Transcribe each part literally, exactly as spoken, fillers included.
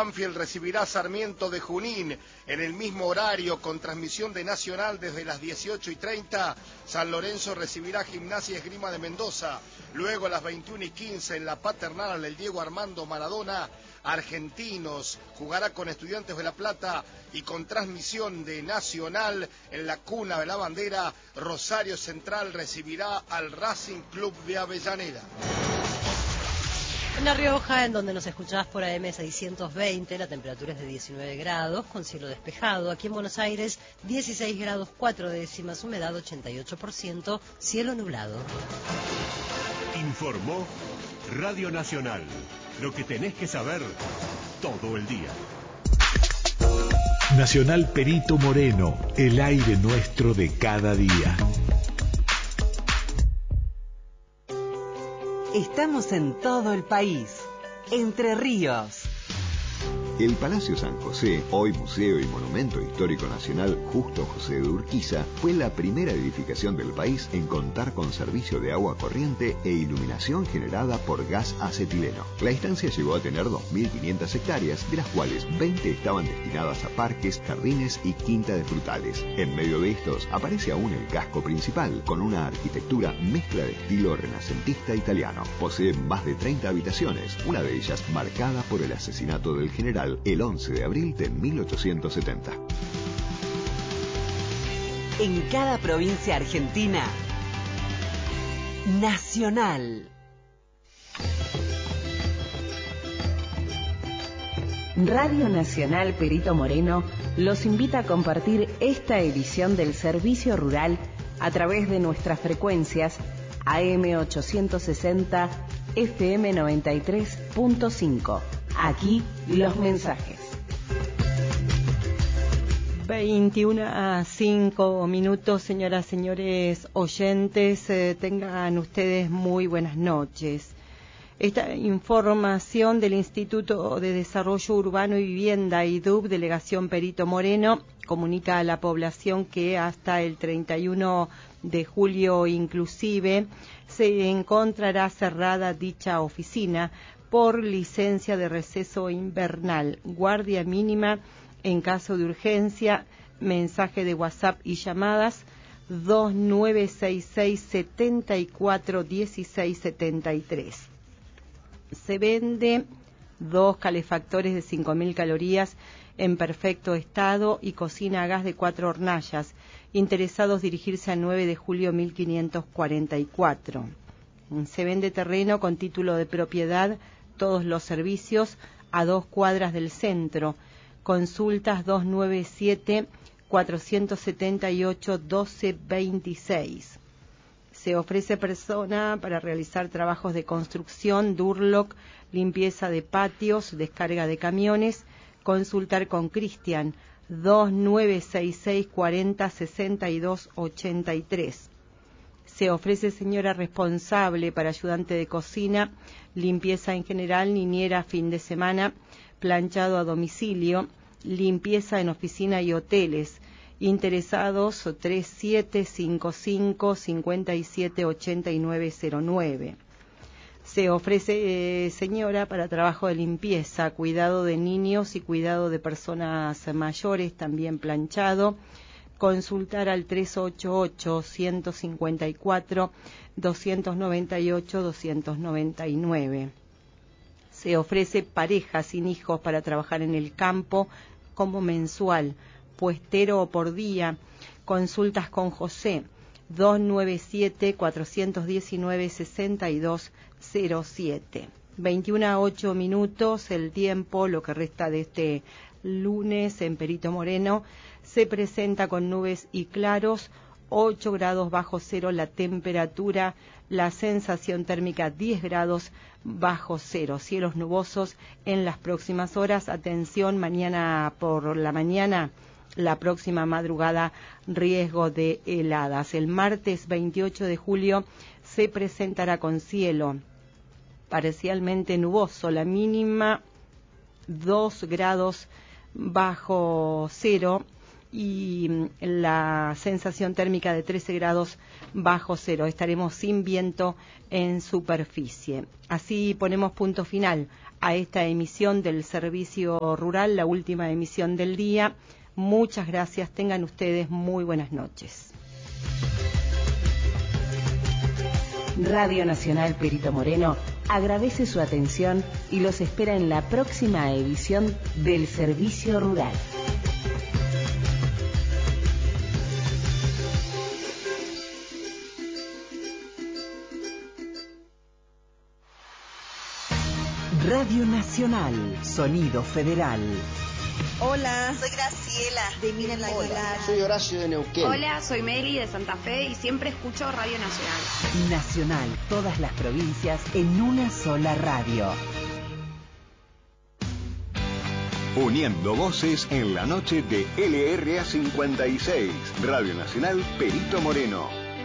Banfield recibirá a Sarmiento de Junín en el mismo horario con transmisión de Nacional desde las dieciocho y treinta. San Lorenzo recibirá a Gimnasia y Esgrima de Mendoza. Luego a las veintiuna y quince en la Paternal el Diego Armando Maradona. Argentinos jugará con Estudiantes de La Plata y con transmisión de Nacional en la Cuna de la Bandera. Rosario Central recibirá al Racing Club de Avellaneda. En La Rioja, en donde nos escuchás por A M seiscientos veinte, la temperatura es de diecinueve grados, con cielo despejado. Aquí en Buenos Aires, dieciséis grados cuatro décimas, humedad ochenta y ocho por ciento, cielo nublado. Informó Radio Nacional. Lo que tenés que saber todo el día. Nacional Perito Moreno, el aire nuestro de cada día. Estamos en todo el país. Entre Ríos. El Palacio San José, hoy Museo y Monumento Histórico Nacional Justo José de Urquiza, fue la primera edificación del país en contar con servicio de agua corriente e iluminación generada por gas acetileno. La instancia llegó a tener dos mil quinientas hectáreas, de las cuales veinte estaban destinadas a parques, jardines y quinta de frutales. En medio de estos aparece aún el casco principal, con una arquitectura mezcla de estilo renacentista italiano. Posee más de treinta habitaciones, una de ellas marcada por el asesinato del general el once de abril de mil ochocientos setenta. En cada provincia argentina, Nacional. Radio Nacional Perito Moreno los invita a compartir esta edición del Servicio Rural a través de nuestras frecuencias A M ochocientos sesenta, F M noventa y tres punto cinco. Aquí los mensajes. veintiuna a cinco minutos, señoras, señores oyentes, eh, tengan ustedes muy buenas noches. Esta información del Instituto de Desarrollo Urbano y Vivienda, I D U B, Delegación Perito Moreno, comunica a la población que hasta el treinta y uno de julio inclusive se encontrará cerrada dicha oficina por licencia de receso invernal, guardia mínima en caso de urgencia, mensaje de WhatsApp y llamadas dos nueve seis seis, setenta y cuatro, dieciséis setenta y tres. Se vende dos calefactores de cinco mil calorías en perfecto estado y cocina a gas de cuatro hornallas. Interesados dirigirse al nueve de julio mil quinientos cuarenta y cuatro. Se vende terreno con título de propiedad, todos los servicios a dos cuadras del centro. Consultas dos nueve siete, cuatro siete ocho, uno dos dos seis. Se ofrece persona para realizar trabajos de construcción, Durlock, limpieza de patios, descarga de camiones. Consultar con Cristian dos nueve seis seis, cuarenta, sesenta y dos, ochenta y tres. Se ofrece señora responsable para ayudante de cocina, limpieza en general, niñera fin de semana, planchado a domicilio, limpieza en oficina y hoteles. Interesados tres siete cinco cinco, cinco siete, ocho nueve cero nueve. Se ofrece eh, señora para trabajo de limpieza, cuidado de niños y cuidado de personas mayores, también planchado. Consultar al tres ocho ocho, uno cinco cuatro, dos nueve ocho, dos nueve nueve. Se ofrece pareja sin hijos para trabajar en el campo como mensual, puestero o por día. Consultas con José dos nueve siete, cuatro uno nueve, seis dos cero siete. veintiuna a ocho minutos el tiempo, lo que resta de este lunes en Perito Moreno. Se presenta con nubes y claros, ocho grados bajo cero la temperatura, la sensación térmica diez grados bajo cero, cielos nubosos en las próximas horas. Atención, mañana por la mañana, la próxima madrugada, riesgo de heladas. El martes veintiocho de julio se presentará con cielo parcialmente nuboso, la mínima dos grados bajo cero y la sensación térmica de trece grados bajo cero. Estaremos sin viento en superficie. Así ponemos punto final a esta emisión del Servicio Rural, la última emisión del día. Muchas gracias. Tengan ustedes muy buenas noches. Radio Nacional Perito Moreno agradece su atención y los espera en la próxima edición del Servicio Rural. Radio Nacional, Sonido Federal. Hola, soy Graciela de Miren la Aguilar. Soy Horacio de Neuquén. Hola, soy Meli de Santa Fe y siempre escucho Radio Nacional. Nacional, todas las provincias en una sola radio. Uniendo voces en la noche de L R A cincuenta y seis. Radio Nacional Perito Moreno.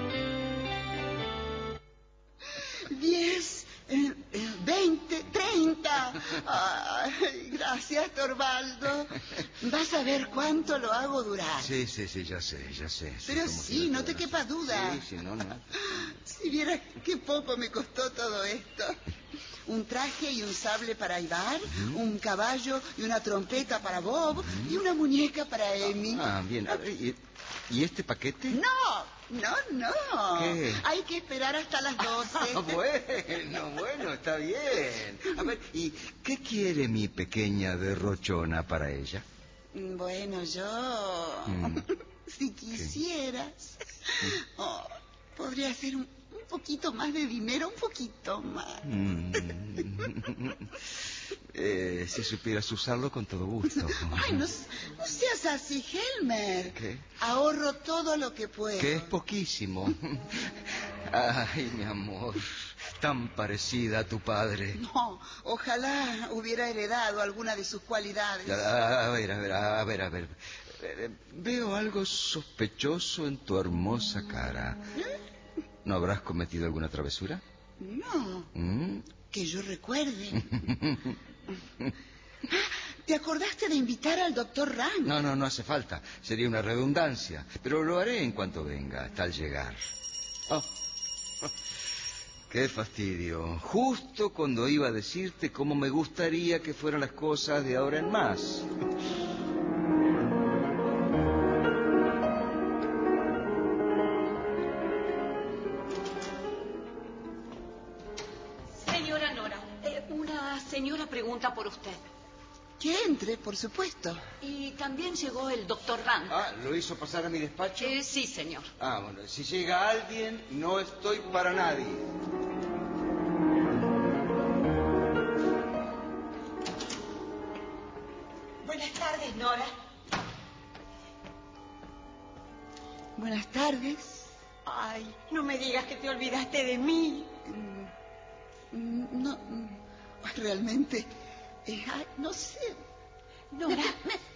Diez, eh, eh, veinte, treinta. Ay, gracias, Torvaldo. Vas a ver cuánto lo hago durar. Sí, sí, sí, ya sé, ya sé. Pero sí, no te quepa duda. Sí, sí, no, no. Si vieras qué poco me costó todo esto. Un traje y un sable para Ivar, uh-huh. un caballo y una trompeta para Bob, uh-huh. y una muñeca para Emi. Ah, bien. A ver, ¿y, ¿y este paquete? No, no, no. ¿Qué? Hay que esperar hasta las doce. Ah, bueno, bueno, está bien. A ver, ¿y qué quiere mi pequeña derrochona para ella? Bueno, yo... Mm. Si quisieras... Oh, podría ser un... un poquito más de dinero, un poquito más. Mm. eh, si supieras usarlo, con todo gusto. Ay, no, no seas así, Helmer. ¿Qué? Ahorro todo lo que puedo. Que es poquísimo. Ay, mi amor, tan parecida a tu padre. No, ojalá hubiera heredado alguna de sus cualidades. A, a ver, a ver, a ver, a ver. Veo algo sospechoso en tu hermosa cara. ¿Eh? ¿No habrás cometido alguna travesura? No, ¿Mm? Que yo recuerde. ¿Te acordaste de invitar al doctor Rang? No, no, no hace falta. Sería una redundancia. Pero lo haré en cuanto venga, hasta al llegar. Oh. Qué fastidio. Justo cuando iba a decirte cómo me gustaría que fueran las cosas de ahora en más. Señora pregunta por usted. Que entre, por supuesto. Y también llegó el doctor Rand. Ah, ¿lo hizo pasar a mi despacho? Eh, sí, señor. Ah, bueno, si llega alguien, no estoy para nadie. Buenas tardes, Nora. Buenas tardes. Ay, no me digas que te olvidaste de mí. Mm, no... Realmente, eh, ay, no sé. No, me, me,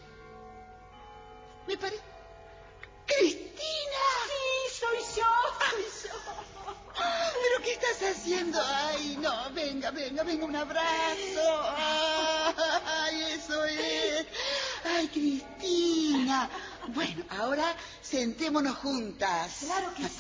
me parece... ¡Cristina! Sí, soy yo, soy yo. ¿Pero qué estás haciendo? Ay, no, venga, venga, venga, un abrazo. Ay, eso es. Ay, Cristina. Bueno, ahora sentémonos juntas. Claro que sí.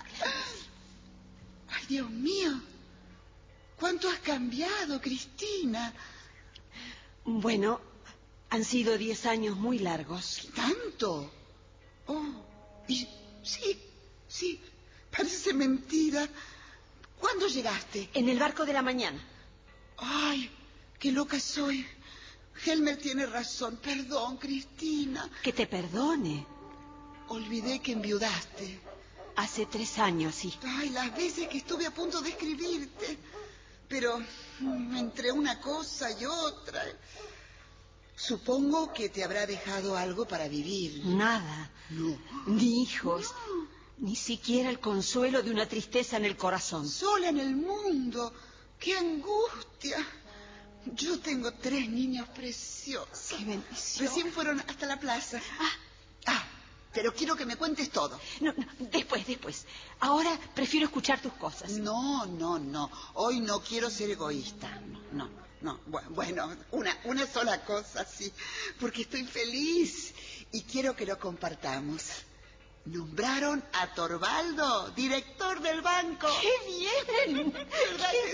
Ay, Dios mío. ¿Cuánto has cambiado, Cristina? Bueno, han sido diez años muy largos. ¿Tanto? Oh, y sí, sí, parece mentira. ¿Cuándo llegaste? En el barco de la mañana. Ay, qué loca soy. Helmer tiene razón. Perdón, Cristina. Que te perdone. Olvidé que enviudaste. Hace tres años, sí. Ay, las veces que estuve a punto de escribirte. Pero entre una cosa y otra... Supongo que te habrá dejado algo para vivir. Nada. No. Ni hijos. No. Ni siquiera el consuelo de una tristeza en el corazón. Sola en el mundo. ¡Qué angustia! Yo tengo tres niños preciosos. ¡Qué bendición! Recién fueron hasta la plaza. Ah, ah. Pero quiero que me cuentes todo. No, no, después, después. Ahora prefiero escuchar tus cosas. No, no, no. Hoy no quiero ser egoísta. No, no. no, bueno, una, una sola cosa, sí, porque estoy feliz y quiero que lo compartamos. Nombraron a Torvaldo director del banco. ¡Qué bien! ¿Verdad que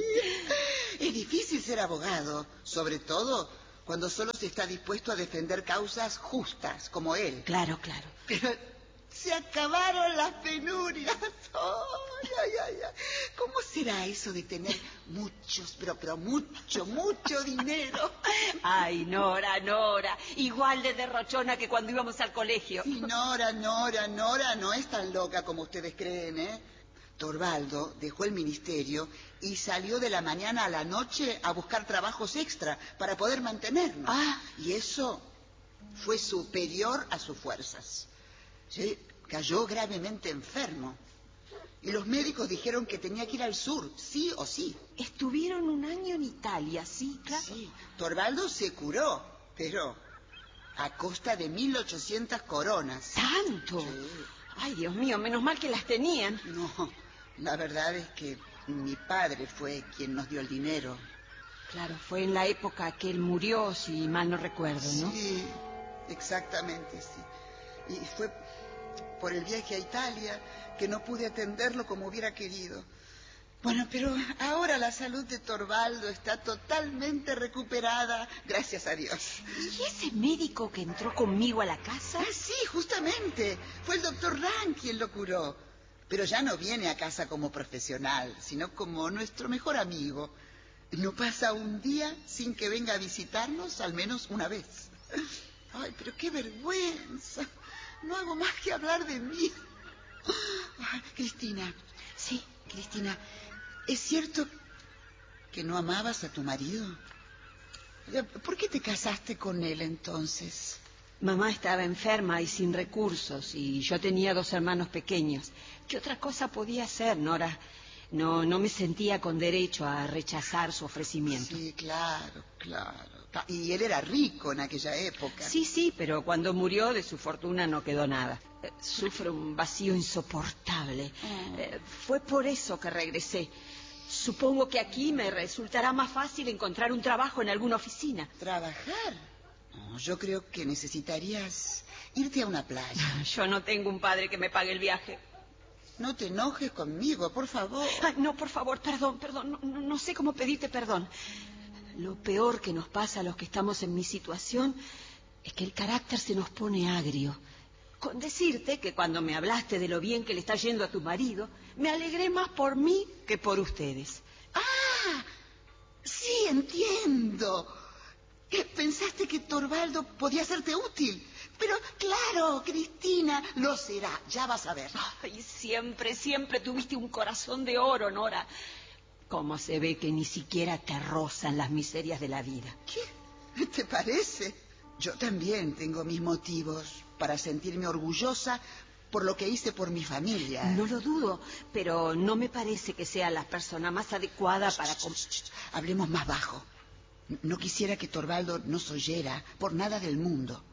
sí? Es difícil ser abogado, sobre todo cuando solo se está dispuesto a defender causas justas, como él. Claro, claro. Pero se acabaron las penurias. Ay, ay, ay, ay. ¿Cómo será eso de tener muchos, pero, pero mucho, mucho dinero? Ay, Nora, Nora, igual de derrochona que cuando íbamos al colegio. Sí, Nora, Nora, Nora no es tan loca como ustedes creen, ¿eh? Torvaldo dejó el ministerio y salió de la mañana a la noche a buscar trabajos extra para poder mantenernos. Ah. Y eso fue superior a sus fuerzas. Sí, cayó gravemente enfermo. Y los médicos dijeron que tenía que ir al sur, sí o sí. Estuvieron un año en Italia, sí, claro. Sí, Torvaldo se curó, pero a costa de mil ochocientas coronas. ¿Tanto? Sí. Ay, Dios mío, menos mal que las tenían. No, la verdad es que mi padre fue quien nos dio el dinero. Claro, fue en la época que él murió, si mal no recuerdo, ¿no? Sí, exactamente, sí. Y fue por el viaje a Italia que no pude atenderlo como hubiera querido. Bueno, pero ahora la salud de Torvaldo está totalmente recuperada, gracias a Dios. ¿Y ese médico que entró conmigo a la casa? Ah, sí, justamente. Fue el doctor Rand quien lo curó. Pero ya no viene a casa como profesional, sino como nuestro mejor amigo. No pasa un día sin que venga a visitarnos al menos una vez. Ay, pero qué vergüenza. No hago más que hablar de mí. Ay, Cristina. Sí. Cristina, ¿es cierto que no amabas a tu marido? ¿Por qué te casaste con él entonces? Mamá estaba enferma y sin recursos, y yo tenía dos hermanos pequeños. ¿Qué otra cosa podía hacer, Nora? No, no me sentía con derecho a rechazar su ofrecimiento. Sí, claro, claro. Y él era rico en aquella época. Sí, sí, pero cuando murió de su fortuna no quedó nada. Eh, sufro un vacío insoportable. Oh. Eh, fue por eso que regresé. Supongo que aquí me resultará más fácil encontrar un trabajo en alguna oficina. ¿Trabajar? No, yo creo que necesitarías irte a una playa. Yo no tengo un padre que me pague el viaje. No te enojes conmigo, por favor. Ay, no, por favor, perdón, perdón. No, no sé cómo pedirte perdón. Lo peor que nos pasa a los que estamos en mi situación es que el carácter se nos pone agrio. Con decirte que cuando me hablaste de lo bien que le está yendo a tu marido, me alegré más por mí que por ustedes. ¡Ah! Sí, entiendo. Pensaste que Torvaldo podía serte útil. Pero claro, Cristina, lo será, ya vas a ver. Ay, siempre, siempre tuviste un corazón de oro, Nora. Cómo se ve que ni siquiera te rozan las miserias de la vida. ¿Qué? ¿Te parece? Yo también tengo mis motivos para sentirme orgullosa por lo que hice por mi familia. No lo dudo, pero no me parece que sea la persona más adecuada para... Hablemos más bajo. No quisiera que Torvaldo nos oyera por nada del mundo.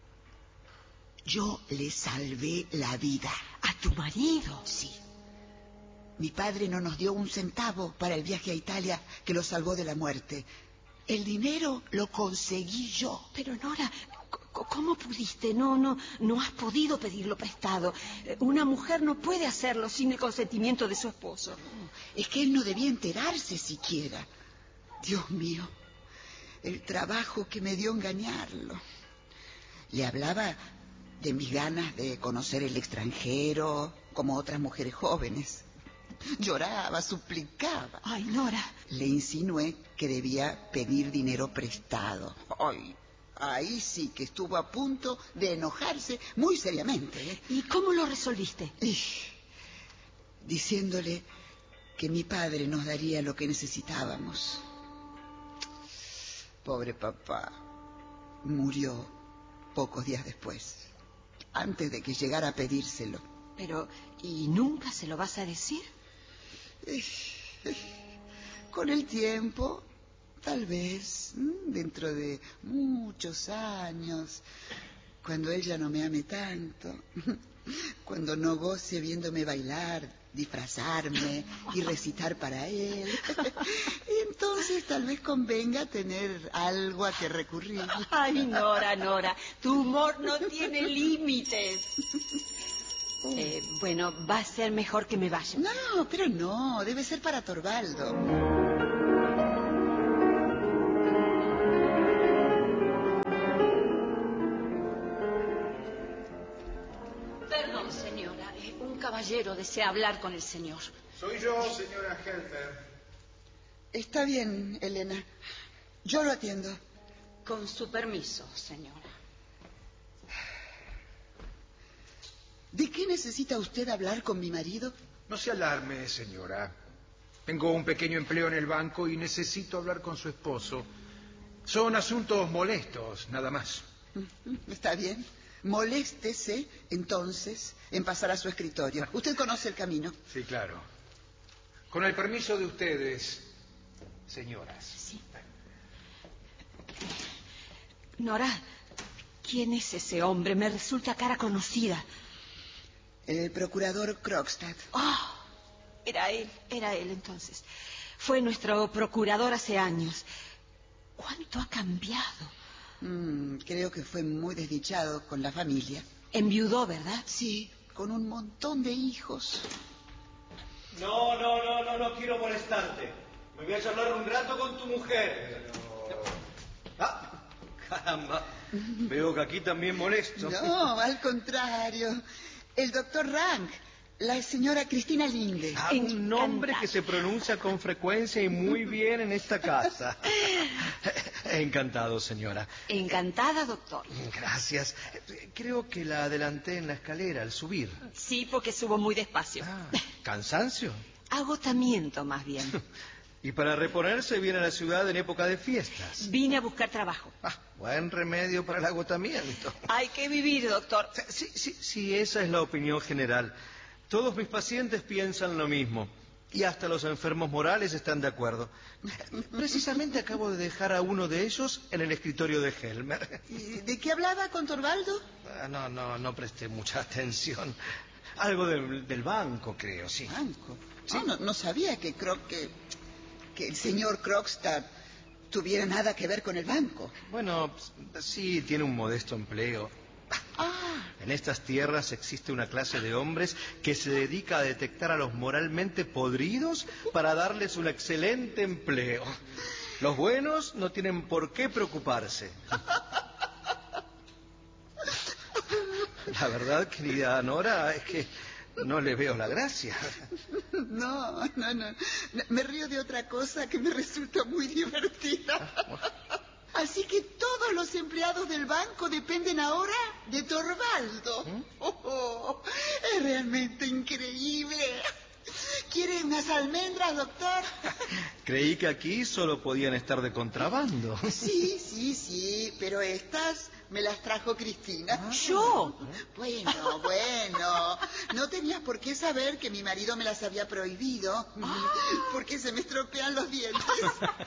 Yo le salvé la vida. ¿A tu marido? Sí. Mi padre no nos dio un centavo para el viaje a Italia que lo salvó de la muerte. El dinero lo conseguí yo. Pero Nora, ¿cómo pudiste? No, no, no has podido pedirlo prestado. Una mujer no puede hacerlo sin el consentimiento de su esposo. No, es que él no debía enterarse siquiera. Dios mío, el trabajo que me dio engañarlo. Le hablaba de mis ganas de conocer el extranjero, como otras mujeres jóvenes. Lloraba, suplicaba. Ay, Nora. Le insinué que debía pedir dinero prestado. Ay, ahí sí que estuvo a punto de enojarse muy seriamente, ¿eh? ¿Y cómo lo resolviste? Y, diciéndole que mi padre nos daría lo que necesitábamos. Pobre papá. Murió pocos días después, antes de que llegara a pedírselo. Pero, ¿y nunca se lo vas a decir? Con el tiempo, tal vez, dentro de muchos años, cuando él ya no me ame tanto, cuando no goce viéndome bailar, disfrazarme y recitar para él. entonces tal vez convenga tener algo a que recurrir. Ay, Nora, Nora, tu humor no tiene límites. Eh, bueno, va a ser mejor que me vaya. No, pero no, debe ser para Torvaldo. Perdón, señora, eh, un caballero desea hablar con el señor. Soy yo, señora Helmer. Está bien, Elena. Yo lo atiendo. Con su permiso, señora. ¿De qué necesita usted hablar con mi marido? No se alarme, señora. Tengo un pequeño empleo en el banco y necesito hablar con su esposo. Son asuntos molestos, nada más. Está bien. Moléstese, entonces, en pasar a su escritorio. Usted conoce el camino. Sí, claro. Con el permiso de ustedes, señoras. Sí. Nora, ¿quién es ese hombre? Me resulta cara conocida. El procurador Krogstad. Oh, era él, era él entonces. Fue nuestro procurador hace años. ¿Cuánto ha cambiado? Mm, creo que fue muy desdichado con la familia. Enviudó, ¿verdad? Sí, con un montón de hijos. No, no, no, no, no quiero molestarte. Me voy a charlar un rato con tu mujer. Pero... Ah, caramba. Veo que aquí también molesto. No, al contrario. El doctor Rank, la señora Cristina Linde. Ah, un nombre que se pronuncia con frecuencia y muy bien en esta casa. Encantado, señora. Encantada, doctor. Gracias. Creo que la adelanté en la escalera al subir. Sí, porque subo muy despacio. Ah, ¿cansancio? Agotamiento, más bien. Y para reponerse viene a la ciudad en época de fiestas. Vine a buscar trabajo. Ah, buen remedio para el agotamiento. Hay que vivir, doctor. Sí, sí, sí, esa es la opinión general. Todos mis pacientes piensan lo mismo. Y hasta los enfermos morales están de acuerdo. Precisamente acabo de dejar a uno de ellos en el escritorio de Helmer. ¿Y de qué hablaba con Torvaldo? Ah, no, no, no presté mucha atención. Algo del, del banco, creo, sí. ¿Banco? Sí. Oh, no, no sabía que, Krog, que, que el señor Krogstad tuviera nada que ver con el banco. Bueno, sí, tiene un modesto empleo. Ah. En estas tierras existe una clase de hombres que se dedica a detectar a los moralmente podridos para darles un excelente empleo. Los buenos no tienen por qué preocuparse. La verdad, querida Nora, es que no le veo la gracia. No, no, no. Me río de otra cosa que me resulta muy divertida. Así que todos los empleados del banco dependen ahora de Torvaldo. ¿Mm? Oh, oh, es realmente increíble. ¿Quiere unas almendras, doctor? Creí que aquí solo podían estar de contrabando. Sí, sí, sí, pero estas me las trajo Cristina. Ah, ¿yo? Bueno, bueno. No tenías por qué saber que mi marido me las había prohibido, ah. porque se me estropean los dientes.